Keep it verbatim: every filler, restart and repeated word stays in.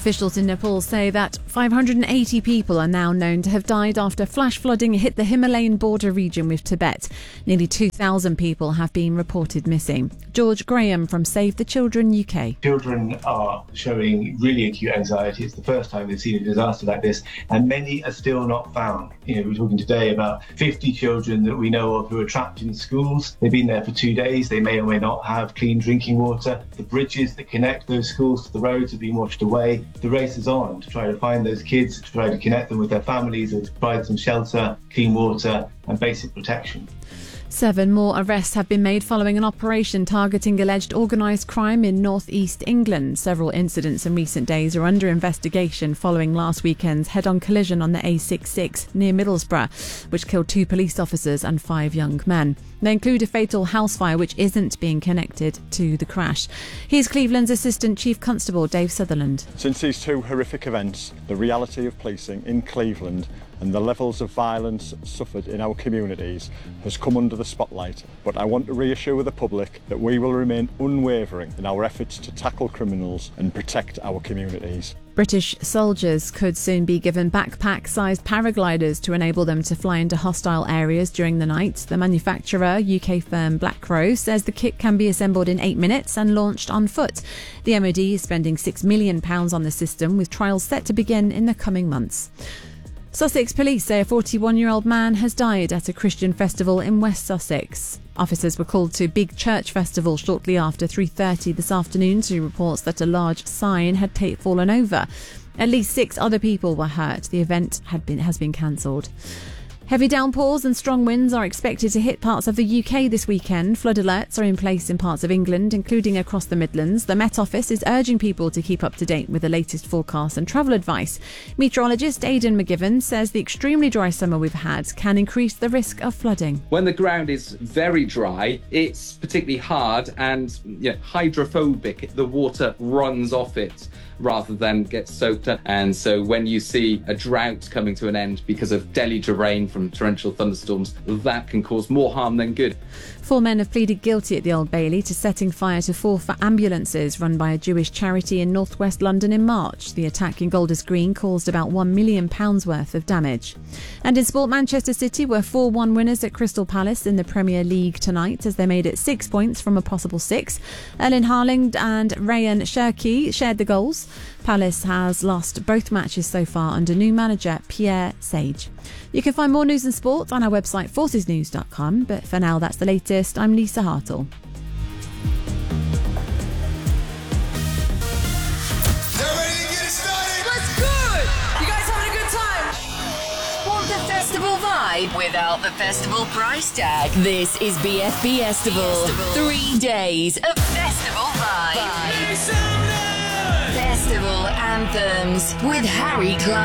Officials in Nepal say that five hundred eighty people are now known to have died after flash flooding hit the Himalayan border region with Tibet. Nearly two thousand people have been reported missing. George Graham from Save the Children U K. Children are showing really acute anxiety. It's the first time they've seen a disaster like this, and many are still not found. You know, we're talking today about fifty children that we know of who are trapped in schools. They've been there for two days. They may or may not have clean drinking water. The bridges that connect those schools to the roads have been washed away. The race is on to try to find those kids, to try to connect them with their families, and to provide some shelter, clean water and basic protection. Seven more arrests have been made following an operation targeting alleged organised crime in North East England. Several incidents in recent days are under investigation following last weekend's head-on collision on the A sixty-six near Middlesbrough, which killed two police officers and five young men. They include a fatal house fire which isn't being connected to the crash. Here's Cleveland's Assistant Chief Constable Dave Sutherland. Since these two horrific events, the reality of policing in Cleveland and the levels of violence suffered in our communities has come under the spotlight. But I want to reassure the public that we will remain unwavering in our efforts to tackle criminals and protect our communities. British soldiers could soon be given backpack-sized paragliders to enable them to fly into hostile areas during the night. The manufacturer, U K firm Black Crow, says the kit can be assembled in eight minutes and launched on foot. The M O D is spending six million pounds on the system, with trials set to begin in the coming months. Sussex police say a forty-one-year-old man has died at a Christian festival in West Sussex. Officers were called to Big Church Festival shortly after three thirty this afternoon to reports that a large sign had ta- fallen over. At least six other people were hurt. The event had been has been cancelled. Heavy downpours and strong winds are expected to hit parts of the U K this weekend. Flood alerts are in place in parts of England, including across the Midlands. The Met Office is urging people to keep up to date with the latest forecasts and travel advice. Meteorologist Aidan McGivern says the extremely dry summer we've had can increase the risk of flooding. When the ground is very dry, it's particularly hard and you know, hydrophobic. The water runs off it rather than get soaked up. And so when you see a drought coming to an end because of deluge of rain from torrential thunderstorms, that can cause more harm than good. Four men have pleaded guilty at the Old Bailey to setting fire to four ambulances run by a Jewish charity in northwest London in March. The attack in Golders Green caused about one million pounds worth of damage. And in sport, Manchester City were four one winners at Crystal Palace in the Premier League tonight as they made it six points from a possible six. Erling Haaland and Ryan Cherki shared the goals. Palace has lost both matches so far under new manager Pierre Sage. You can find more news and sport on our website forces news dot com, but for now that's the latest. I'm Lisa Hartle. Without the festival price tag. This is B F B Festival. Three days of festival vibe. Festival anthems with Harry Clark.